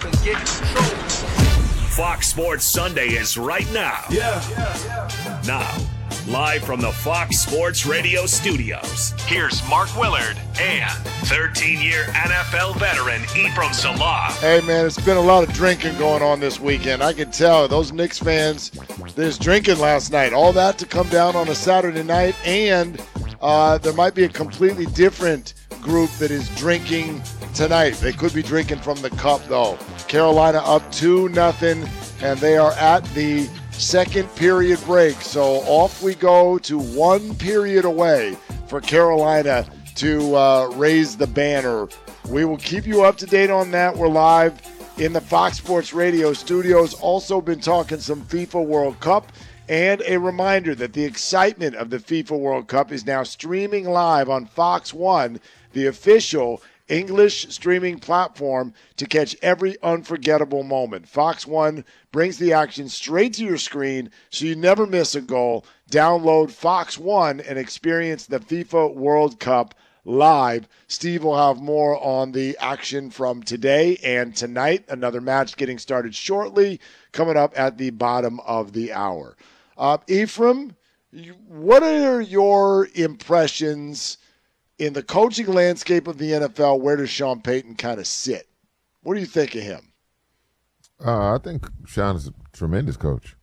and get control. Fox Sports Sunday is right now. Now, live from the Fox Sports Radio studios, here's Mark Willard and 13-year NFL veteran Ephraim Salah. Hey, man, it's been a lot of drinking going on this weekend. I can tell those Knicks fans, there's drinking last night. All that to come down on a Saturday night, and there might be a completely different group that is drinking tonight. They could be drinking from the cup, though. Carolina up 2-0, and they are at the second period break. So off we go to 1 period away for Carolina to raise the banner. We will keep you up to date on that. We're live in the Fox Sports Radio studios. Also been talking some FIFA World Cup. And a reminder that the excitement of the FIFA World Cup is now streaming live on Fox One, the official English streaming platform, to catch every unforgettable moment. Fox One brings the action straight to your screen so you never miss a goal. Download Fox One and experience the FIFA World Cup live. Steve will have more on the action from today and tonight. Another match getting started shortly, coming up at the bottom of the hour. Ephraim, what are your impressions in the coaching landscape of the NFL? Where does Sean Payton kind of sit? What do you think of him? I think Sean is a tremendous coach.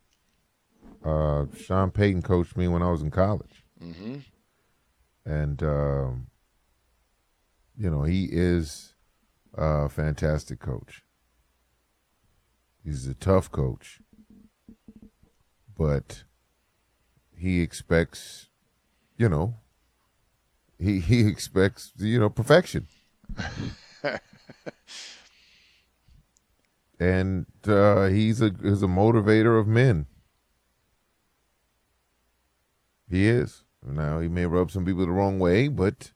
Sean Payton coached me when I was in college. Mm-hmm. And, he is a fantastic coach. He's a tough coach. But he expects, he expects, perfection. And he's a motivator of men. He is. Now, he may rub some people the wrong way, but,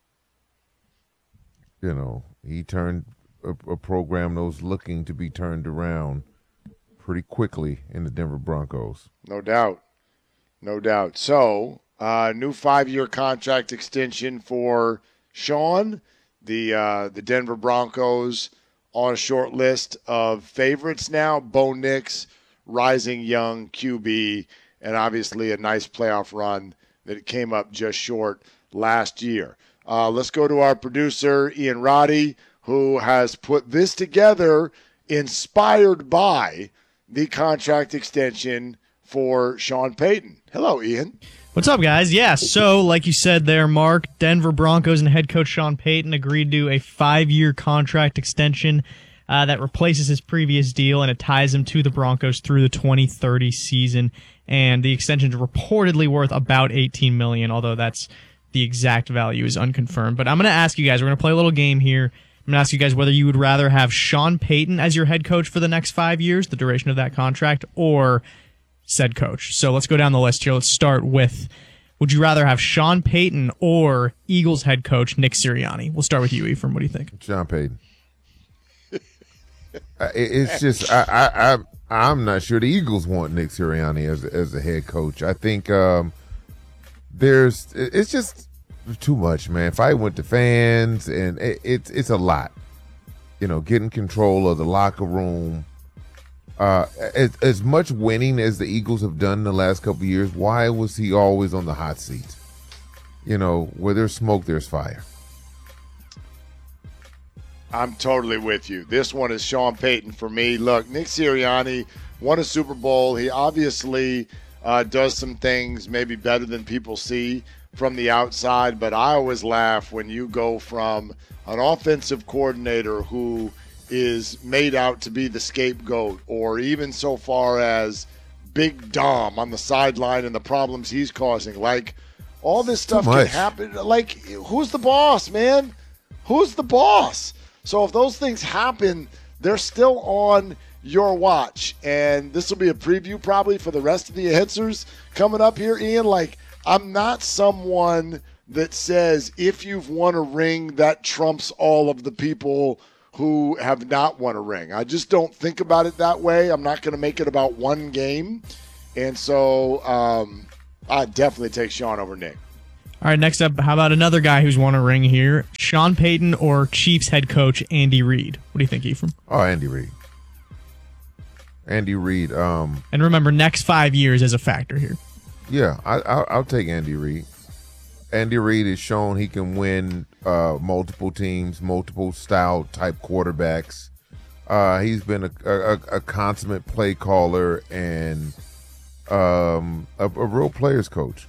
he turned a program that was looking to be turned around pretty quickly in the Denver Broncos. No doubt. So, new 5-year contract extension for Sean. The Denver Broncos on a short list of favorites now. Bo Nix, rising young QB, and obviously a nice playoff run that came up just short last year. Let's go to our producer, Ian Roddy, who has put this together inspired by the contract extension for Sean Payton. Hello, Ian. What's up, guys? Yeah, so like you said there, Mark, Denver Broncos and head coach Sean Payton agreed to a 5-year contract extension that replaces his previous deal, and it ties him to the Broncos through the 2030 season. And the extension is reportedly worth about $18 million, although that's the exact value is unconfirmed. But I'm going to ask you guys, we're going to play a little game here. I'm going to ask you guys whether you would rather have Sean Payton as your head coach for the next 5 years, the duration of that contract, or said coach. So let's go down the list here. Let's start with, would you rather have Sean Payton or Eagles head coach Nick Sirianni? We'll start with you, Ephraim. What do you think? Sean Payton. It's just I'm not sure the Eagles want Nick Sirianni as a head coach. I think it's just too much, man. Fight with the fans, and it's a lot. Getting control of the locker room. As much winning as the Eagles have done in the last couple of years, why was he always on the hot seat? Where there's smoke, there's fire. I'm totally with you. This one is Sean Payton for me. Look, Nick Sirianni won a Super Bowl. He obviously does some things maybe better than people see from the outside, but I always laugh when you go from an offensive coordinator who is made out to be the scapegoat, or even so far as Big Dom on the sideline and the problems he's causing. Like, all this stuff can happen. Like, who's the boss, man? Who's the boss? So if those things happen, they're still on your watch. And this will be a preview probably for the rest of the answers coming up here, Ian. Like, I'm not someone that says if you've won a ring, that trumps all of the people who have not won a ring. I just don't think about it that way. I'm not going to make it about one game. And so I'd definitely take Sean over Nick. All right, next up, how about another guy who's won a ring here? Sean Payton or Chiefs head coach Andy Reid? What do you think, Ephraim? Oh, Andy Reid. Andy Reid. And remember, next 5 years is a factor here. Yeah, I'll take Andy Reid. Andy Reid has shown he can win multiple teams, multiple style type quarterbacks. He's been a consummate play caller and a real players coach.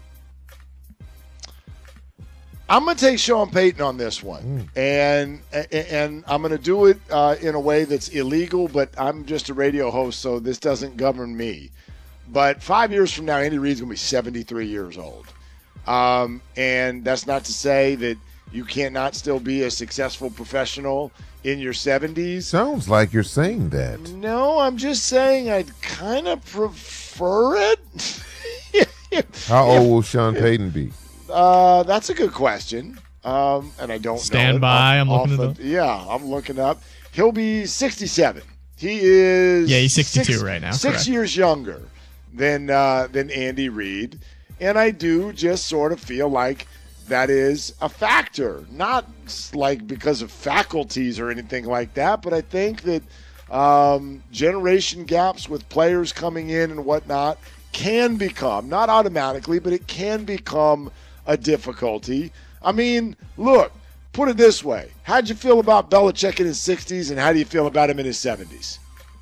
I'm going to take Sean Payton on this one, and I'm going to do it in a way that's illegal, but I'm just a radio host, so this doesn't govern me. But 5 years from now, Andy Reid's going to be 73 years old. And that's not to say that you cannot still be a successful professional in your 70s. Sounds like you're saying that. No, I'm just saying I'd kind of prefer it. How old will Sean Payton be? That's a good question. And I don't Stand know. by. I'm looking it up. Yeah, I'm looking up. He'll be 67. He is. Yeah, he's 62 right now. 6 years younger than Andy Reid, and I do just sort of feel like that is a factor, not like because of faculties or anything like that, but I think that generation gaps with players coming in and whatnot can become, not automatically, but it can become a difficulty. I mean, look, put it this way. How'd you feel about Belichick in his 60s, and how do you feel about him in his 70s?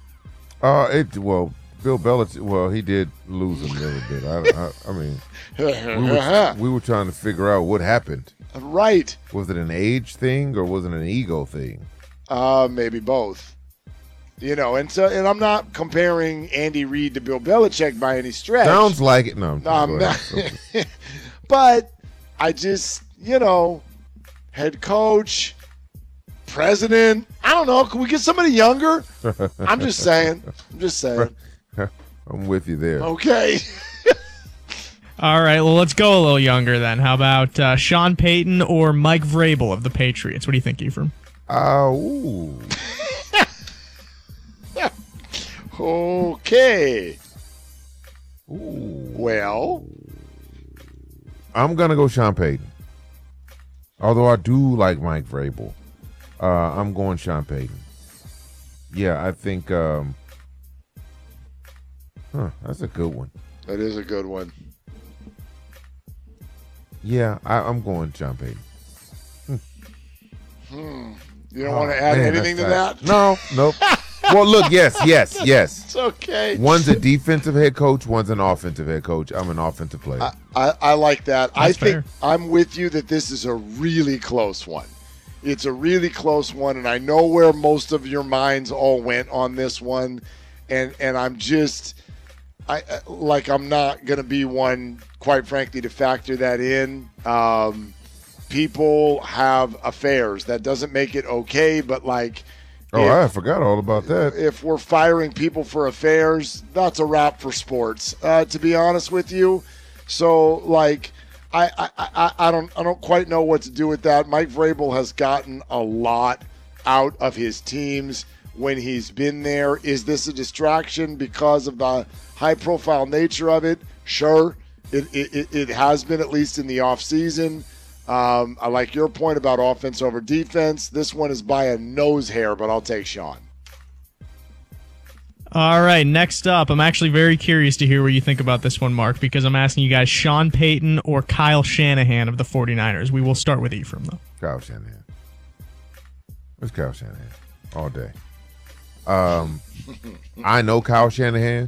Bill Belichick, he did lose a little bit. I mean, we were trying to figure out what happened. Right. Was it an age thing or was it an ego thing? Maybe both. And I'm not comparing Andy Reid to Bill Belichick by any stretch. Sounds like it. No, I'm not. But I just, head coach, president. I don't know. Can we get somebody younger? I'm just saying. I'm with you there. Okay. All right, well, let's go a little younger then. How about Sean Payton or Mike Vrabel of the Patriots? What do you think, Ephraim? Ooh. Okay. Ooh. Well, I'm going to go Sean Payton. Although I do like Mike Vrabel. I'm going Sean Payton. Yeah, I think that's a good one. That is a good one. Yeah, I'm going Sean Payton. You don't want to add anything to that? No, nope. Well, look, yes. It's okay. One's a defensive head coach, one's an offensive head coach. I'm an offensive player. I like that. That's think fair. I'm with you that this is a really close one. It's a really close one, and I know where most of your minds all went on this one, and I'm just I'm not going to be one, quite frankly, to factor that in. People have affairs. That doesn't make it okay, but I forgot all about that. If we're firing people for affairs, that's a wrap for sports, to be honest with you. So, I don't quite know what to do with that. Mike Vrabel has gotten a lot out of his teams when he's been there. Is this a distraction because of the high-profile nature of it? Sure. It has been, at least in the offseason. I like your point about offense over defense. This one is by a nose hair, but I'll take Sean. All right, next up, I'm actually very curious to hear what you think about this one, Mark, because I'm asking you guys Sean Payton or Kyle Shanahan of the 49ers. We will start with Ephraim, though. Kyle Shanahan. It's Kyle Shanahan all day. I know Kyle Shanahan.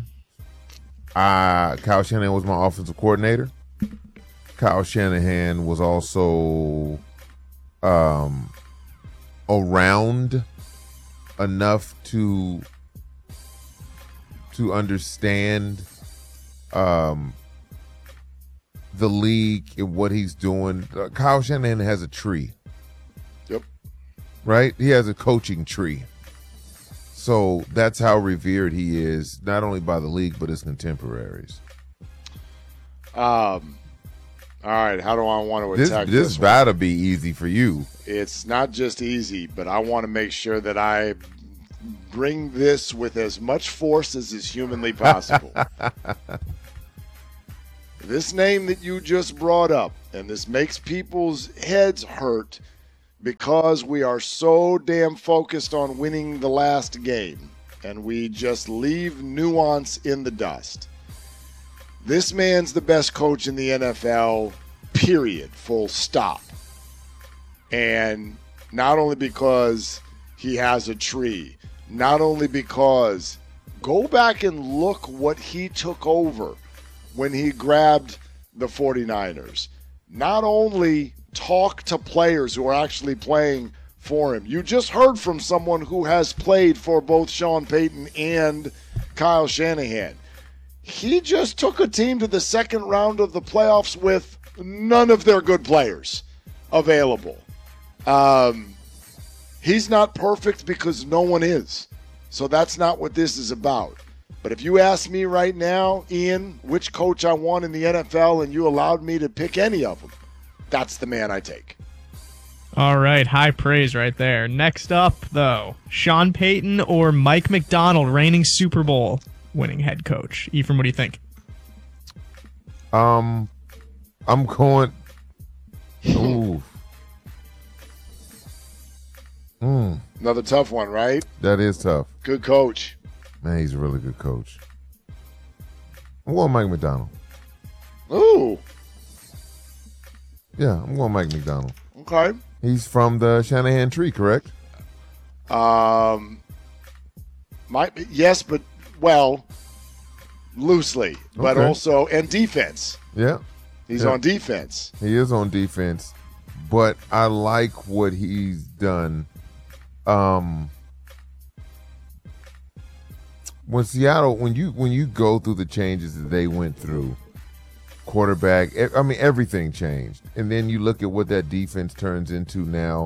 Kyle Shanahan was my offensive coordinator. Kyle Shanahan was also around enough to understand the league and what he's doing. Kyle Shanahan has a tree. Yep. Right? He has a coaching tree. So that's how revered he is, not only by the league, but his contemporaries. All right, how do I want to attack this? This about to be easy for you. It's not just easy, but I want to make sure that I bring this with as much force as is humanly possible. This name that you just brought up, and this makes people's heads hurt because we are so damn focused on winning the last game, and we just leave nuance in the dust. This man's the best coach in the NFL, period, full stop. And not only because he has a tree, not only because go back and look what he took over when he grabbed the 49ers. Not only talk to players who are actually playing for him. You just heard from someone who has played for both Sean Payton and Kyle Shanahan. He just took a team to the second round of the playoffs with none of their good players available. He's not perfect because no one is. So that's not what this is about. But if you ask me right now, Ian, which coach I want in the NFL, and you allowed me to pick any of them, that's the man I take. All right, high praise right there. Next up, though, Sean Payton or Mike Macdonald, reigning Super Bowl winning head coach. Ephraim, what do you think? I'm going. Ooh. Another tough one, right? That is tough. Good coach. Man, he's a really good coach. I'm going Mike Macdonald. Ooh. Yeah, I'm going Mike Macdonald. Okay. He's from the Shanahan tree, correct? Yes, but loosely, but Okay. also and defense. Yeah. He's on defense. He is on defense, but I like what he's done. When Seattle, when you go through the changes that they went through, quarterback, everything changed, and then you look at what that defense turns into now.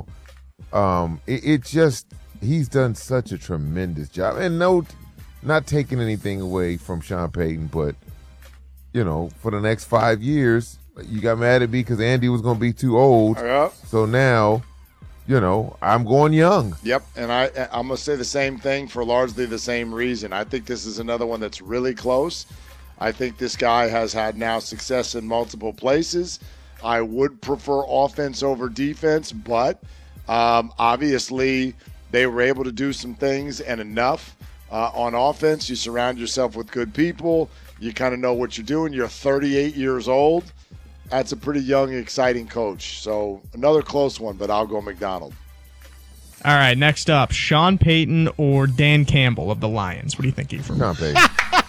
He's done such a tremendous job, and not taking anything away from Sean Payton, but for the next 5 years, you got mad at me because Andy was going to be too old. Yep. So now, I'm going young. Yep, and I'm going to say the same thing for largely the same reason. I think this is another one that's really close. I think this guy has had now success in multiple places. I would prefer offense over defense, but obviously they were able to do some things and enough on offense. You surround yourself with good people. You kind of know what you're doing. You're 38 years old. That's a pretty young, exciting coach. So another close one, but I'll go Macdonald. All right, next up, Sean Payton or Dan Campbell of the Lions. What do you think, Ephraim? Sean Payton.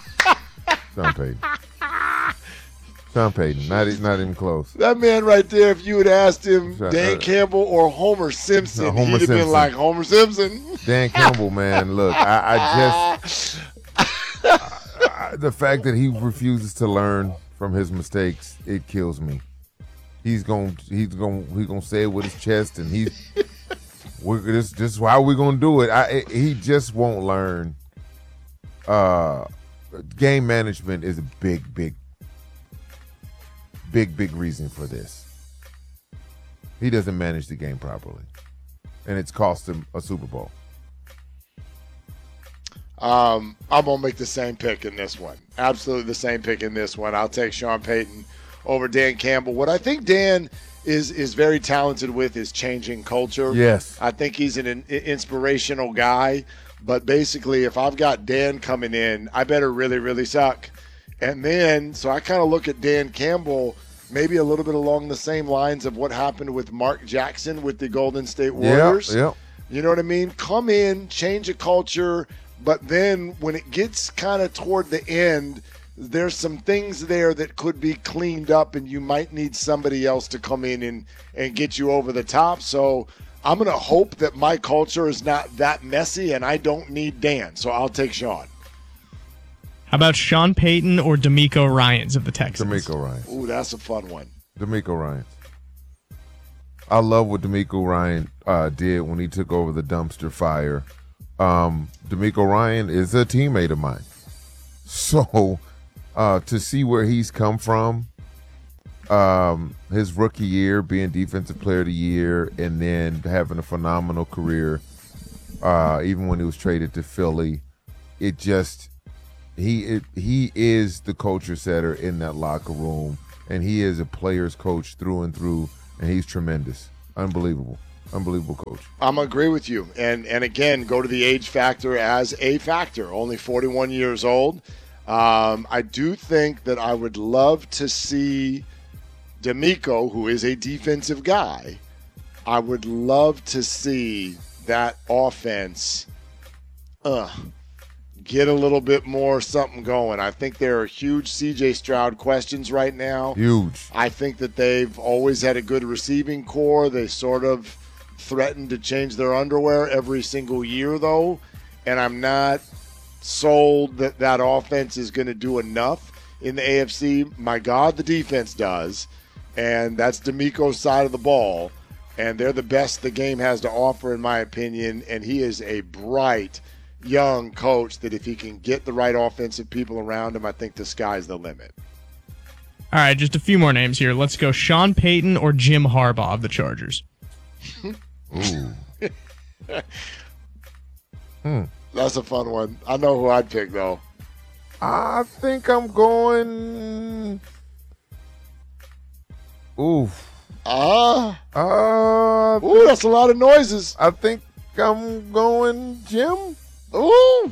Sean Payton. Not even close. That man right there, if you had asked him Dan Campbell or Homer Simpson, he'd have been like Homer Simpson. Dan Campbell, man, look, the fact that he refuses to learn from his mistakes, it kills me. He's gonna say it with his chest, and this is how we're gonna do it. He just won't learn. Game management is a big reason for this. He doesn't manage the game properly, and it's cost him a Super Bowl. I'm going to make the same pick in this one. Absolutely the same pick in this one. I'll take Sean Payton over Dan Campbell. What I think Dan is very talented with is changing culture. Yes. I think he's an inspirational guy. But basically, if I've got Dan coming in, I better really, really suck. And then, so I kind of look at Dan Campbell maybe a little bit along the same lines of what happened with Mark Jackson with the Golden State Warriors. Yeah. You know what I mean? Come in, change a culture. But then when it gets kind of toward the end, there's some things there that could be cleaned up, and you might need somebody else to come in and get you over the top. So I'm going to hope that my culture is not that messy, and I don't need Dan. So I'll take Sean. How about Sean Payton or DeMeco Ryans of the Texans? DeMeco Ryans. Ooh, that's a fun one. DeMeco Ryans. I love what DeMeco Ryan did when he took over the dumpster fire. DeMeco Ryan is a teammate of mine. So to see where he's come from, his rookie year being defensive player of the year and then having a phenomenal career, even when he was traded to Philly, it He is the culture setter in that locker room, and he is a player's coach through and through, and he's tremendous. Unbelievable coach. I'm going to agree with you. And again, go to the age factor as a factor. Only 41 years old. I do think that I would love to see DeMeco, who is a defensive guy, I would love to see that offense get a little bit more something going. I think there are huge C.J. Stroud questions right now. Huge. I think that they've always had a good receiving core. They sort of threaten to change their underwear every single year, though, and I'm not sold that that offense is going to do enough in the AFC. My God, the defense does, and that's DeMeco's side of the ball, and they're the best the game has to offer, in my opinion, and he is a bright, young coach that if he can get the right offensive people around him, I think the sky's the limit. All right, just a few more names here. Let's go Sean Payton or Jim Harbaugh of the Chargers. Ooh. That's a fun one. I know who I'd pick, though. I think I'm going. Ooh, that's a lot of noises. I think I'm going Jim. Ooh.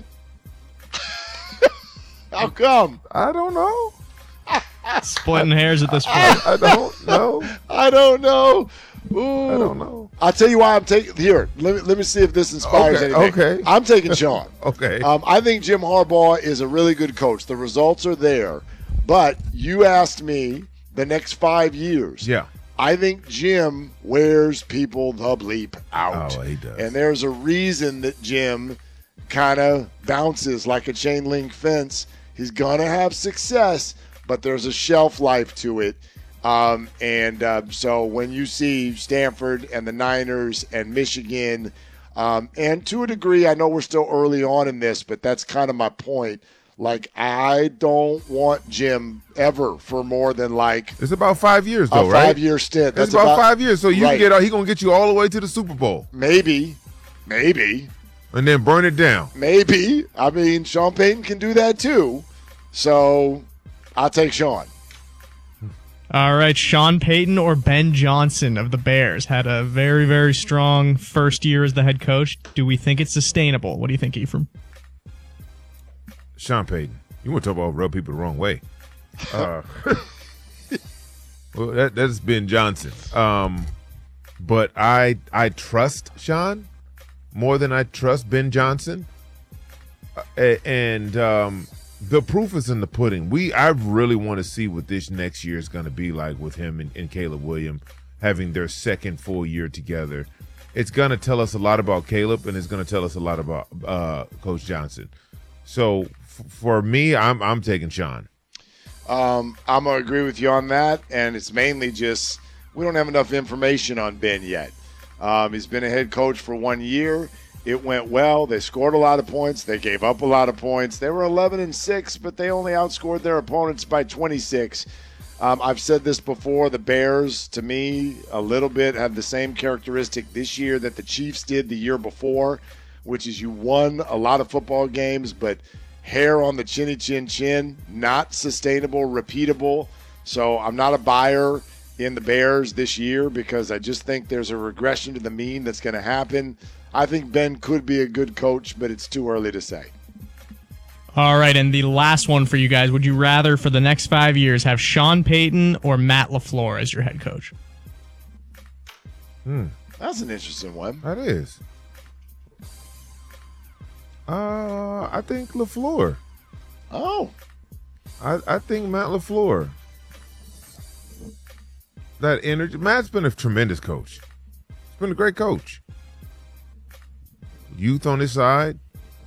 How come? I don't know. Splitting hairs at this point. I don't know. I don't know. Ooh. I don't know. I'll tell you why I'm taking here. Let me see if this inspires anything. Okay. I'm taking Sean. Okay. I think Jim Harbaugh is a really good coach. The results are there. But you asked me the next 5 years. Yeah. I think Jim wears people the bleep out. Oh, he does. And there's a reason that Jim kind of bounces like a chain link fence. He's going to have success, but there's a shelf life to it. So when you see Stanford and the Niners and Michigan, and to a degree, I know we're still early on in this, but that's kind of my point. Like, I don't want Jim ever for more than it's about 5 years though, right? A 5-year stint. That's about 5 years. So he gonna get you all the way to the Super Bowl. Maybe. And then burn it down. Maybe. I mean, Sean Payton can do that too. So I'll take Sean. All right, Sean Payton or Ben Johnson of the Bears had a very, very strong first year as the head coach. Do we think it's sustainable? What do you think, Ephraim? Sean Payton. You want to talk about rub people the wrong way. Well, that's Ben Johnson. But I trust Sean more than I trust Ben Johnson. The proof is in the pudding. I really want to see what this next year is going to be like with him and Caleb Williams having their second full year together. It's going to tell us a lot about Caleb, and it's going to tell us a lot about Coach Johnson. So for me, I'm taking Sean. I'm going to agree with you on that, and it's mainly just we don't have enough information on Ben yet. He's been a head coach for 1 year. It went well. They scored a lot of points. They gave up a lot of points. They were 11-6, but they only outscored their opponents by 26. I've said this before. The Bears, to me, a little bit have the same characteristic this year that the Chiefs did the year before, which is you won a lot of football games, but hair on the chinny chin, not sustainable, repeatable. So I'm not a buyer in the Bears this year because I just think there's a regression to the mean that's going to happen. I think Ben could be a good coach, but it's too early to say. All right, and the last one for you guys. Would you rather, for the next 5 years, have Sean Payton or Matt LaFleur as your head coach? That's an interesting one. That is. I think LaFleur. Oh. I think Matt LaFleur. That energy. Matt's been a tremendous coach. He's been a great coach. Youth on his side.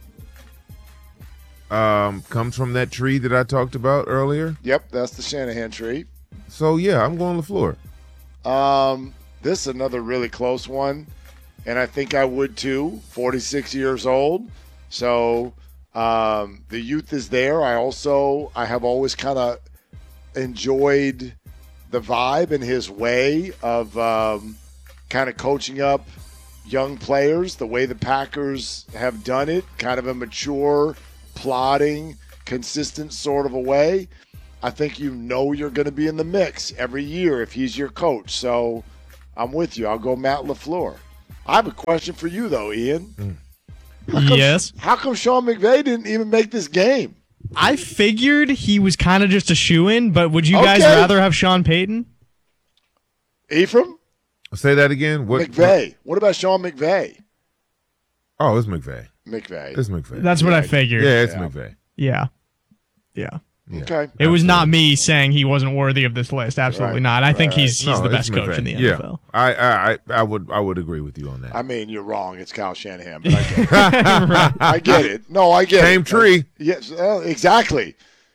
Comes from that tree that I talked about earlier. Yep, that's the Shanahan tree. So, yeah, I'm going LaFleur. This is another really close one, and I think I would too. 46 years old. So the youth is there. I have always kind of enjoyed the vibe and his way of kind of coaching up young players, the way the Packers have done it, kind of a mature, plodding, consistent sort of a way, I think you're going to be in the mix every year if he's your coach. So I'm with you. I'll go Matt LaFleur. I have a question for you, though, Ian. Yes? How come Sean McVay didn't even make this game? I figured he was kind of just a shoo-in, but would you guys rather have Sean Payton? Ephraim? Say that again. McVay. What about Sean McVay? Oh, it's McVay. It's McVay. That's what I figured. Yeah, it's McVay. Yeah. Okay. It was not me saying he wasn't worthy of this list. Absolutely not. I think he's the best coach in the NFL. I would agree with you on that. I mean, you're wrong. It's Kyle Shanahan, but I get it. I get it. No, I get it. Same tree. Yes, exactly.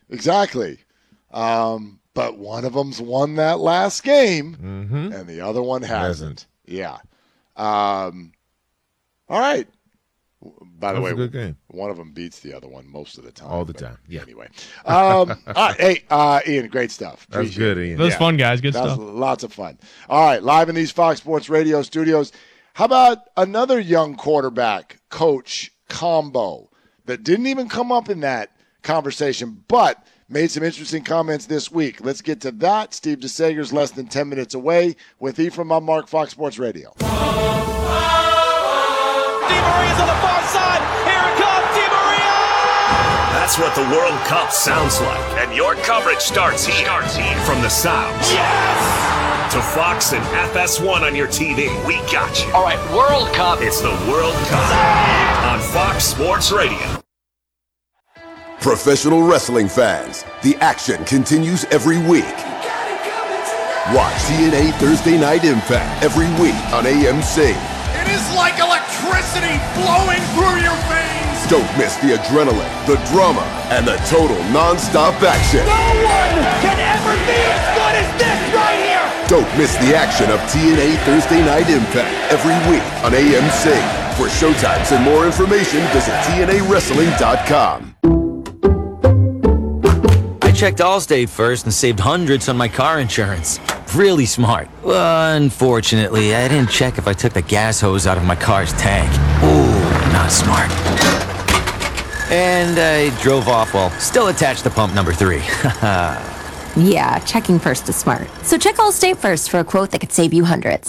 But one of them's won that last game, and the other one hasn't. Yeah. All right. By the way, a good game. One of them beats the other one most of the time. All the time. Yeah. Anyway. All right. Hey, Ian, great stuff. That's good, Ian. That was fun, guys. Good That stuff. was lots of fun. All right. Live in these Fox Sports Radio studios. How about another young quarterback coach combo that didn't even come up in that conversation, but made some interesting comments this week? Let's get to that. Steve DeSager's less than 10 minutes away with Ephraim on Mark, Fox Sports Radio. DeMaria's on the far side. Here it comes, DeMaria! That's what the World Cup sounds like. And your coverage starts here. From the sounds. Yes! To Fox and FS1 on your TV. We got you. All right, World Cup. It's the World Cup on Fox Sports Radio. Professional wrestling fans, the action continues every week. Watch TNA Thursday Night Impact every week on AMC. It is like electricity flowing through your veins. Don't miss the adrenaline, the drama, and the total non-stop action. No one can ever be as good as this right here. Don't miss the action of TNA Thursday Night Impact every week on AMC. For showtimes and more information, visit TNAWrestling.com. I checked Allstate first and saved hundreds on my car insurance. Really smart. Unfortunately, I didn't check if I took the gas hose out of my car's tank. Ooh, not smart. And I drove off while still attached to pump number 3. Yeah, checking first is smart. So check Allstate first for a quote that could save you hundreds.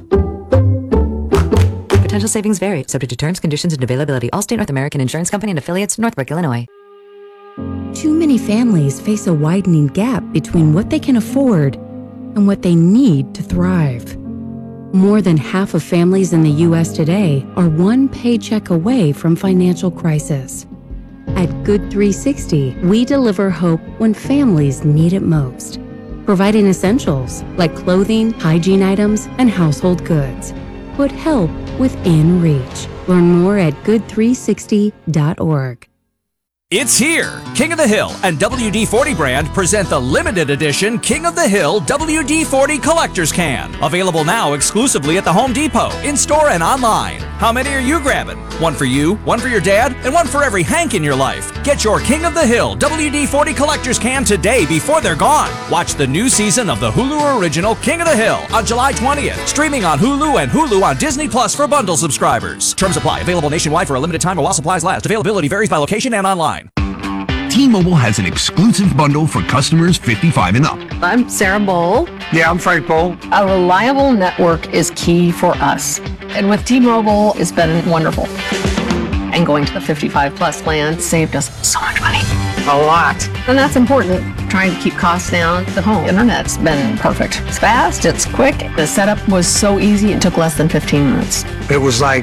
Potential savings vary, subject to terms, conditions, and availability. Allstate North American Insurance Company and affiliates, Northbrook, Illinois. Too many families face a widening gap between what they can afford and what they need to thrive. More than half of families in the U.S. today are one paycheck away from financial crisis. At Good 360, we deliver hope when families need it most, providing essentials like clothing, hygiene items, and household goods. Put help within reach. Learn more at good360.org. It's here! King of the Hill and WD-40 brand present the limited edition King of the Hill WD-40 Collector's Can. Available now exclusively at the Home Depot, in-store and online. How many are you grabbing? One for you, one for your dad, and one for every Hank in your life. Get your King of the Hill WD-40 Collector's Can today before they're gone. Watch the new season of the Hulu original King of the Hill on July 20th. Streaming on Hulu and Hulu on Disney Plus for bundle subscribers. Terms apply. Available nationwide for a limited time while supplies last. Availability varies by location and online. T-Mobile has an exclusive bundle for customers 55 and up. I'm Sarah Bowl. Yeah, I'm Frank Bowl. A reliable network is key for us. And with T-Mobile, it's been wonderful. And going to the 55 plus plan saved us so much money. A lot. And that's important. Trying to keep costs down. The home internet's been perfect. It's fast, it's quick. The setup was so easy, it took less than 15 minutes. It was like,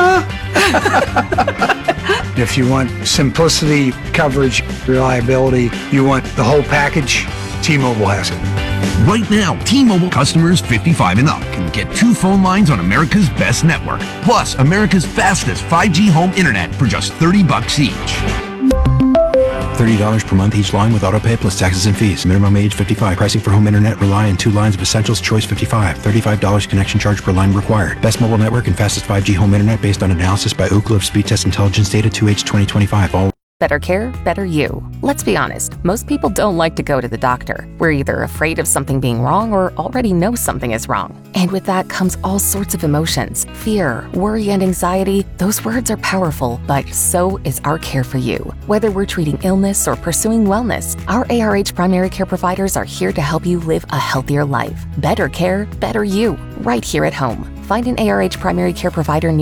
if you want simplicity, coverage, reliability, you want the whole package, T-Mobile has it. Right now, T-Mobile customers 55 and up can get 2 phone lines on America's best network, plus America's fastest 5G home internet for just $30 each. $30 per month each line with autopay plus taxes and fees. Minimum age 55. Pricing for home internet rely on 2 lines of essentials. Choice 55. $35 connection charge per line required. Best mobile network and fastest 5G home internet based on analysis by Ookla of Speed Test Intelligence data 2H 2025. All Better care, better you. Let's be honest, most people don't like to go to the doctor. We're either afraid of something being wrong or already know something is wrong. And with that comes all sorts of emotions. Fear, worry, and anxiety. Those words are powerful, but so is our care for you. Whether we're treating illness or pursuing wellness, our ARH primary care providers are here to help you live a healthier life. Better care, better you. Right here at home. Find an ARH primary care provider near